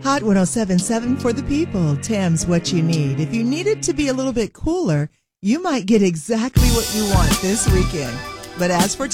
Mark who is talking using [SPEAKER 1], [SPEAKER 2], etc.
[SPEAKER 1] Hot 107.7 for the people. Thames, what you need. If you need it to be a little bit cooler, you might get exactly what you want this weekend. But as for